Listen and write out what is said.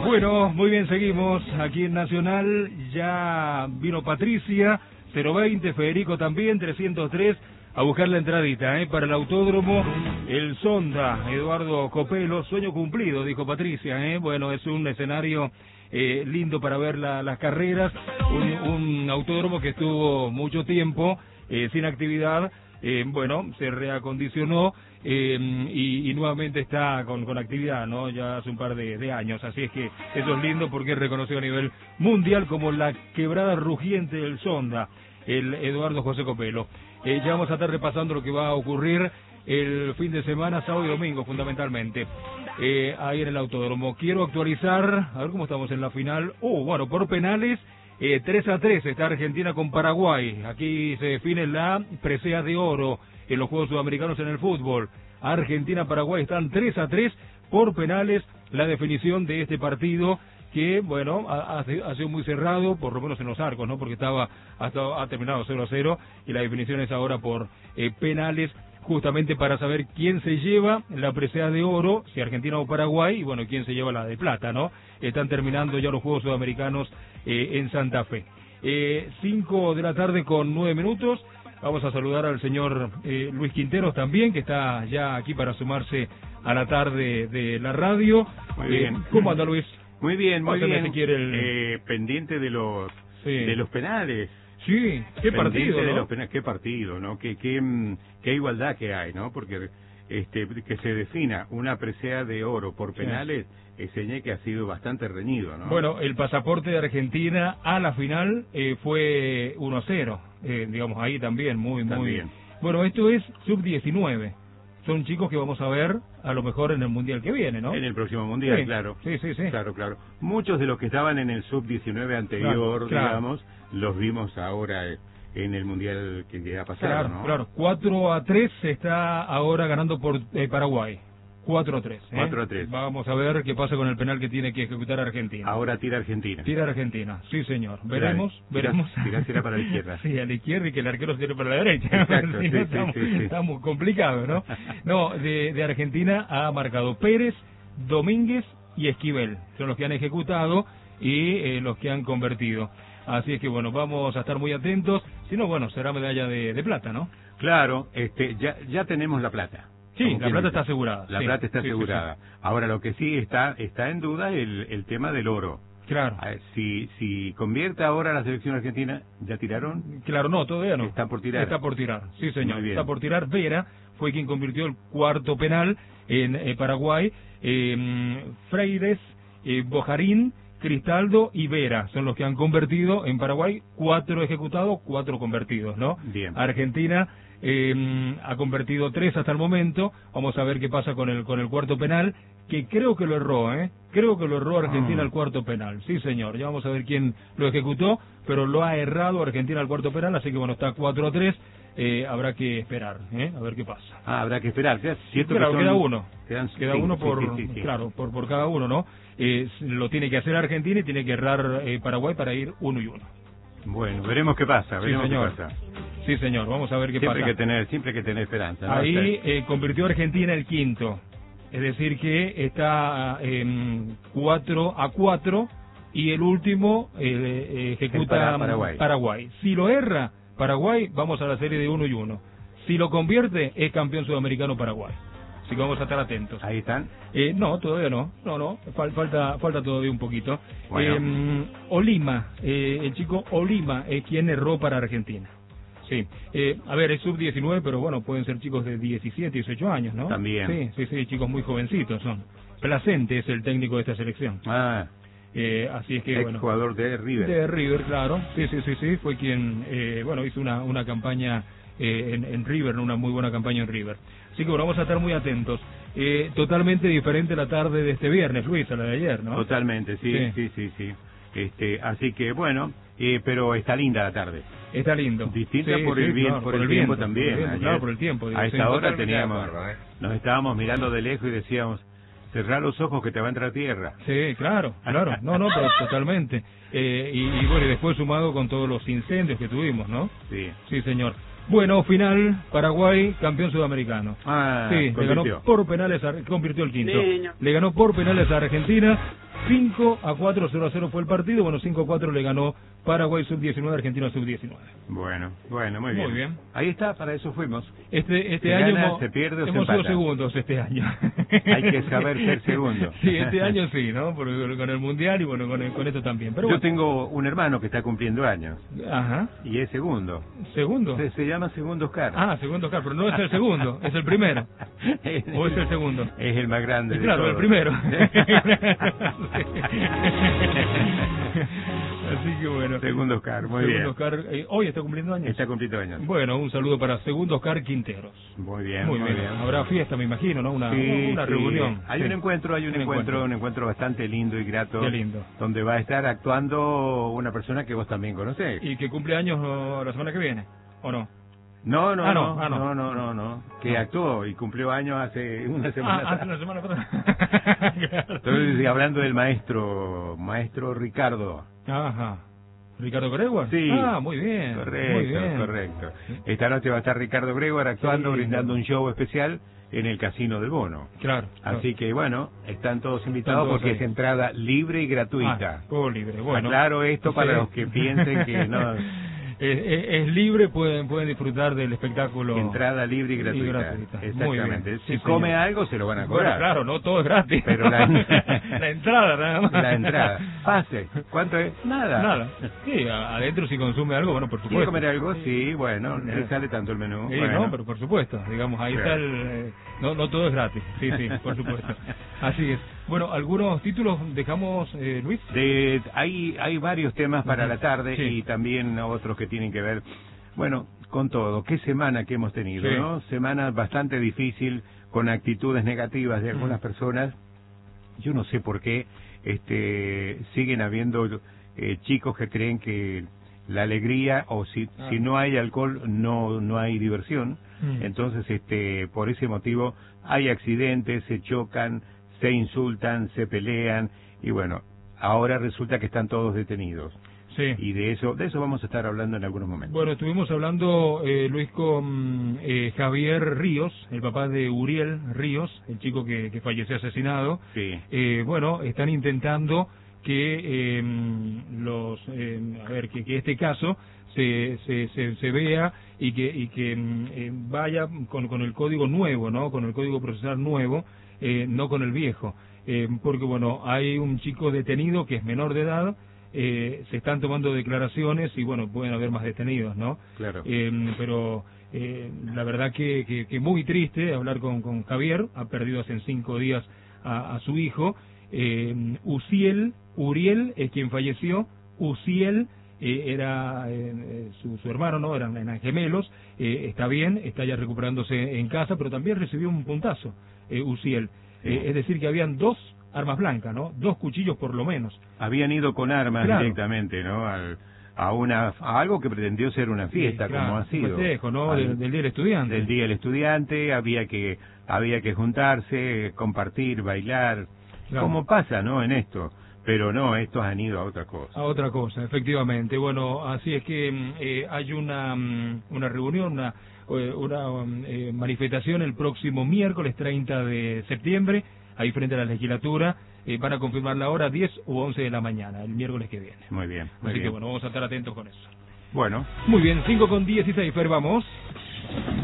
Bueno, muy bien, seguimos aquí en Nacional. Ya vino Patricia, 020, Federico también, 303, a buscar la entradita, para el autódromo. El Sonda, Eduardo Copelo, sueño cumplido, dijo Patricia, Bueno, es un escenario lindo para ver las carreras. Un autódromo que estuvo mucho tiempo sin actividad. Bueno, se reacondicionó y nuevamente está con actividad, ¿no? Ya hace un par de años, así es que eso es lindo porque es reconocido a nivel mundial como la quebrada rugiente del Sonda, el Eduardo José Copelo. Ya vamos a estar repasando lo que va a ocurrir el fin de semana, sábado y domingo fundamentalmente, ahí en el autódromo. Quiero actualizar, a ver cómo estamos en la final. Bueno, por penales, 3-3 está Argentina con Paraguay. Aquí se define la presea de oro en los Juegos Sudamericanos en el fútbol. Argentina-Paraguay están 3-3 por penales. La definición de este partido que, bueno, ha sido muy cerrado, por lo menos en los arcos, ¿no? Porque ha terminado 0-0 y la definición es ahora por penales, justamente para saber quién se lleva la presea de oro, si Argentina o Paraguay, y bueno, quién se lleva la de plata, ¿no? Están terminando ya los Juegos Sudamericanos en Santa Fe. 5 de la tarde con 9 minutos. Vamos a saludar al señor Luis Quinteros también, que está ya aquí para sumarse a la tarde de la radio. Muy bien. ¿Cómo anda, Luis? Muy bien, muy bien. Si quiere pendiente de los penales. Sí, qué partido, ¿no? De los penales, qué partido, ¿no? Qué igualdad que hay, ¿no? Porque que se defina una presea de oro por penales, señala que ha sido bastante reñido, ¿no? Bueno, el pasaporte de Argentina a la final fue 1-0, digamos, ahí también, muy bien. Bueno, esto es sub-19. Son chicos que vamos a ver a lo mejor en el Mundial que viene, ¿no? En el próximo Mundial, sí, claro. Sí. Claro. Muchos de los que estaban en el sub-19 anterior, claro, digamos, los vimos ahora en el Mundial que ha pasado, ¿no? Claro, 4-3 se está ahora ganando por Paraguay. 4-3. 4-3. Vamos a ver qué pasa con el penal que tiene que ejecutar Argentina. Ahora tira Argentina. Tira Argentina, sí señor. Veremos. Tirásela para la izquierda. Sí, a la izquierda y que el arquero se tire para la derecha. Exacto, si no, está muy complicado, ¿no? No, de Argentina ha marcado Pérez, Domínguez y Esquivel. Son los que han ejecutado y los que han convertido. Así es que, bueno, vamos a estar muy atentos. Si no, bueno, será medalla de plata, ¿no? Claro, ya tenemos la plata. Sí, la plata está asegurada. La plata está asegurada. Sí. Ahora, lo que sí está en duda el tema del oro. Claro. Si convierte ahora la selección argentina, ¿ya tiraron? Claro, no, todavía no. Está por tirar. Está por tirar, sí señor. Está por tirar. Vera fue quien convirtió el cuarto penal en Paraguay. Freires, Bojarín, Cristaldo y Vera son los que han convertido en Paraguay. 4 ejecutados, 4 convertidos, ¿no? Bien. Argentina ha convertido 3 hasta el momento. Vamos a ver qué pasa con el cuarto penal, que creo que lo erró, Creo que lo erró Argentina el cuarto penal. Sí, señor. Ya vamos a ver quién lo ejecutó, pero lo ha errado Argentina el cuarto penal, así que bueno, está 4-3. Habrá que esperar, a ver qué pasa. Habrá que esperar. Claro, queda uno. Queda uno sí. Claro, por cada uno, ¿no? Lo tiene que hacer Argentina y tiene que errar Paraguay para ir 1-1. Bueno, veremos qué pasa, qué pasa. Sí, señor, vamos a ver qué pasa. Siempre hay que tener esperanza, ¿no? Ahí convirtió Argentina el quinto, es decir que está 4-4 y el último ejecuta Paraguay. Si lo erra Paraguay, vamos a la serie de 1-1. Si lo convierte, es campeón sudamericano Paraguay. Así que vamos a estar atentos. ¿Ahí están? No, todavía no. Falta todavía un poquito. Bueno. Olima, el chico Olima es quien erró para Argentina. Sí. A ver, es sub-19, pero bueno, pueden ser chicos de 17, 18 años, ¿no? También. Sí, chicos muy jovencitos son. Placente es el técnico de esta selección. Así es que, bueno. Jugador de River. De River, claro. Sí. Fue quien, hizo una campaña en River, una muy buena campaña en River. Así que bueno, vamos a estar muy atentos. Totalmente diferente la tarde de este viernes, Luis, a la de ayer, ¿no? Totalmente, sí. Así que bueno, pero está linda la tarde. Está lindo. Distinta por el tiempo también. Claro, por el tiempo. A esta hora nos estábamos mirando de lejos y decíamos, cerrá los ojos que te va a entrar tierra. Sí, claro. No, pero totalmente. Y bueno, y después sumado con todos los incendios que tuvimos, ¿no? Sí, señor. Bueno, final, Paraguay, campeón sudamericano. Sí, le ganó por penales, convirtió el quinto. Le ganó por penales a Argentina. 5-4, 0-0 fue el partido. Bueno, 5-4 le ganó Paraguay sub-19, Argentina sub-19. Bueno, muy bien. Muy bien. Ahí está, para eso fuimos. Este se año gana, se pierde o se hemos sido empata. segundos este año. Hay que saber ser segundo. Sí, este año sí, ¿no? Con el Mundial y bueno, con esto también. Pero Yo bueno. tengo un hermano que está cumpliendo años. Ajá. Y es segundo. ¿Segundo? Se llama Segundo Oscar. Ah, segundo Oscar, pero no es el segundo, es el primero. ¿O es el segundo? Es el más grande de claro, todos. el primero. Así que bueno. Segundo Oscar, muy Segundo bien. Oscar, hoy está cumpliendo años. Está cumpliendo años. Bueno, un saludo para Segundo Oscar Quinteros. Muy bien, Muy bien. Habrá fiesta, me imagino, ¿no? Una reunión. Hay un encuentro bastante lindo y grato. Qué lindo. Donde va a estar actuando una persona que vos también conocés. ¿Y que cumple años la semana que viene? ¿O no? No. No. Que actuó y cumplió años hace una semana. Hace una semana atrás. Claro. Estoy hablando del maestro Ricardo. Ajá. ¿Ricardo Gregoire? Sí. Ah, muy bien. Correcto. Esta noche va a estar Ricardo Gregoire actuando, brindando un show especial en el Casino del Bono. Claro. Así que bueno, están todos invitados porque es entrada libre y gratuita. Todo libre, bueno. Claro, esto para los que piensen que no... Es libre, pueden disfrutar del espectáculo. Entrada libre y gratuita. Exactamente. Si come algo, se lo van a cobrar. Bueno, claro, no todo es gratis. Pero la entrada, nada más. La entrada. Pase. ¿Cuánto es? Nada. Sí, adentro si consume algo, bueno, por supuesto. ¿Quiere comer algo? Sí, bueno, le sale tanto el menú. Sí, bueno. no, pero por supuesto, digamos, ahí está no todo es gratis. Sí, por supuesto. Así es. Bueno, ¿algunos títulos dejamos, Luis? Hay varios temas para la tarde, sí. Y también otros que tienen que ver, bueno, con todo. ¿Qué semana que hemos tenido, sí. ¿no? Semana bastante difícil, con actitudes negativas de algunas personas. Yo no sé por qué siguen habiendo chicos que creen que la alegría o si no hay alcohol no hay diversión. Entonces, por ese motivo hay accidentes, se chocan, se insultan, se pelean y bueno, ahora resulta que están todos detenidos. Sí. Y de eso vamos a estar hablando en algunos momentos. Bueno, estuvimos hablando, Luis, con Javier Ríos, el papá de Uriel Ríos, el chico que falleció asesinado. Sí. Bueno, están intentando que que este caso se vea y que vaya con el código nuevo, ¿no? Con el código procesal nuevo, no con el viejo. Porque, bueno, hay un chico detenido que es menor de edad, se están tomando declaraciones y, bueno, pueden haber más detenidos, ¿no? Claro. Pero la verdad que muy triste hablar con Javier, ha perdido hace 5 días a su hijo. Uriel es quien falleció, Uziel era su hermano, ¿no? Eran gemelos, está bien, está ya recuperándose en casa, pero también recibió un puntazo, Uziel. Es decir, que habían 2 armas blancas, ¿no? 2 cuchillos por lo menos. Habían ido con armas, claro, directamente, ¿no? A algo que pretendió ser una fiesta, sí, claro, como ha sido. Un festejo, ¿no? Del Día del Estudiante. Del Día del Estudiante, había que juntarse, compartir, bailar, claro, como pasa, ¿no? En esto. Pero no, estos han ido a otra cosa. A otra cosa, efectivamente. Bueno, así es que hay una reunión, una manifestación el próximo miércoles 30 de septiembre, ahí frente a la legislatura, van a confirmar la hora 10 u 11 de la mañana, el miércoles que viene. Muy bien, muy Así bien. que bueno, vamos a estar atentos con eso. Bueno. Muy bien, 5:16, Fer, vamos.